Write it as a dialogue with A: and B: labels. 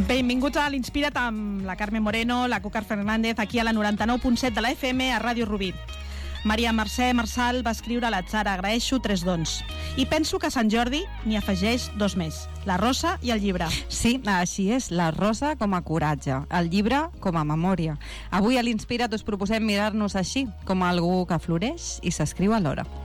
A: Benvinguts a l'Inspira't amb la Carme Moreno, la Cucar Fernández, aquí a la 99.7 de la FM a Ràdio Rubí. Maria Mercè Marçal va escriure a l'atzar: agraeixo 3 dons. I penso que Sant Jordi n'hi afegeix 2 més, la rosa i el llibre.
B: Sí, així és, la rosa com a coratge, el llibre com a memòria. Avui a l'Inspira't us proposem mirar-nos així, com algú que floreix i s'escriu alhora.